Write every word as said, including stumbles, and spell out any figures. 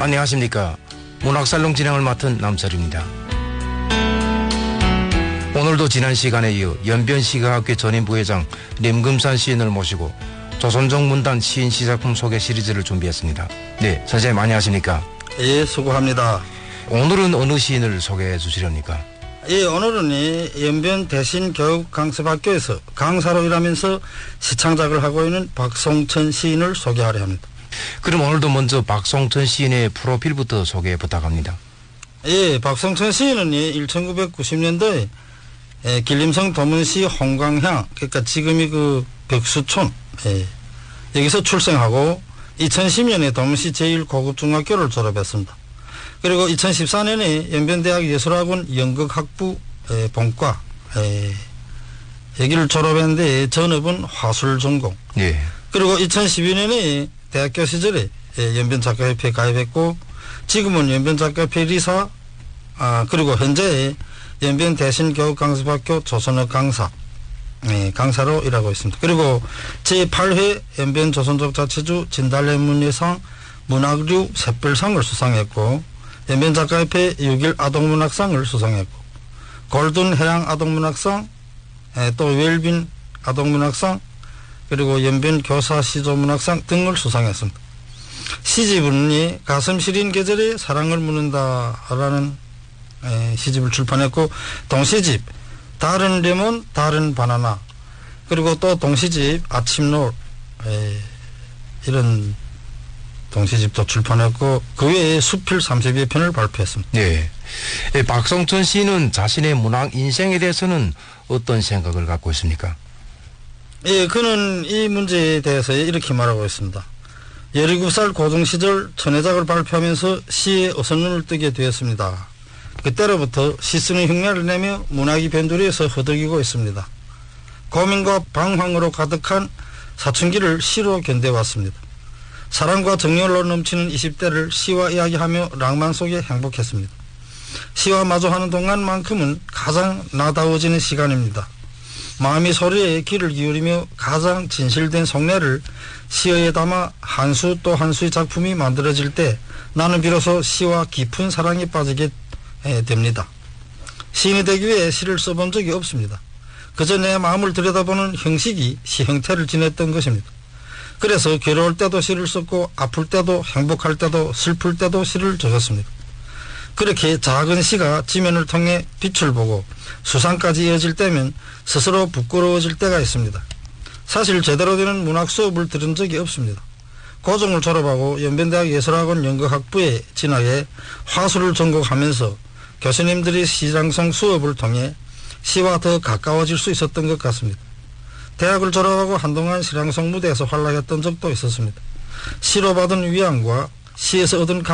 안녕하십니까. 문학살롱 진행을 맡은 남철입니다. 오늘도 지난 시간에 이어 연변시가학회 전임 부회장 림금산 시인을 모시고 조선족 문단 시인 시작품 소개 시리즈를 준비했습니다. 네, 선생님 안녕하십니까. 예, 수고합니다. 오늘은 어느 시인을 소개해 주시렵니까? 예, 오늘은 이 연변 대신교육강습학교에서 강사로 일하면서 시창작을 하고 있는 박송천 시인을 소개하려 합니다. 그럼 오늘도 먼저 박송천 시인의 프로필부터 소개 부탁합니다. 예, 박송천 시인은 천구백구십 년도에 예, 길림성 도문시 홍강향, 그러니까 지금이 그 벽수촌, 예, 여기서 출생하고 이천십 년에 도문시 제일 고급 중학교를 졸업했습니다. 그리고 이천십사 년에 연변대학 예술학원 연극학부 예, 본과 예, 여기를 졸업했는데 전업은 화술 전공. 예. 그리고 이천십이 년에 대학교 시절에 예, 연변작가협회에 가입했고 지금은 연변작가협회 리사, 아, 그리고 현재 연변 대신교육강습학교 조선어 강사, 예, 강사로 일하고 있습니다. 그리고 제팔 회 연변 조선족자체주 진달래문예상 문학류 샛별상을 수상했고 연변작가협회 육 일 아동문학상을 수상했고 골든 해양 아동문학상, 예, 또 웰빈 아동문학상, 그리고 연변 교사 시조문학상 등을 수상했습니다. 시집은 가슴 시린 계절에 사랑을 묻는다라는 에, 시집을 출판했고 동시집 다른 레몬 다른 바나나, 그리고 또 동시집 아침노을, 에, 이런 동시집도 출판했고 그 외에 수필 삼십여 편을 발표했습니다. 네. 예, 박송천 시인은 자신의 문학 인생에 대해서는 어떤 생각을 갖고 있습니까? 예, 그는 이 문제에 대해서 이렇게 말하고 있습니다. 열일곱 살 고등시절 천혜작을 발표하면서 시에 어선눈을 뜨게 되었습니다. 그때로부터 시 쓰는 흉내를 내며 문학이 변두리에서 허덕이고 있습니다. 고민과 방황으로 가득한 사춘기를 시로 견뎌왔습니다. 사랑과 정열로 넘치는 이십 대를 시와 이야기하며 낭만 속에 행복했습니다. 시와 마주하는 동안만큼은 가장 나다워지는 시간입니다. 마음이 소리에 귀를 기울이며 가장 진실된 속내를 시어에 담아 한 수 또 한 수의 작품이 만들어질 때 나는 비로소 시와 깊은 사랑에 빠지게 됩니다. 시인이 되기 위해 시를 써본 적이 없습니다. 그저 내 마음을 들여다보는 형식이 시 형태를 지녔던 것입니다. 그래서 괴로울 때도 시를 썼고 아플 때도 행복할 때도 슬플 때도 시를 적었습니다. 그렇게 작은 시가 지면을 통해 빛을 보고 수상까지 이어질 때면 스스로 부끄러워질 때가 있습니다. 사실 제대로 되는 문학 수업을 들은 적이 없습니다. 고중을 졸업하고 연변대학 예술학원 연극학부에 진학해 화술을 전공하면서 교수님들이 시장성 수업을 통해 시와 더 가까워질 수 있었던 것 같습니다. 대학을 졸업하고 한동안 시랑성 무대에서 활약했던 적도 있었습니다. 시로 받은 위안과 시에서 얻은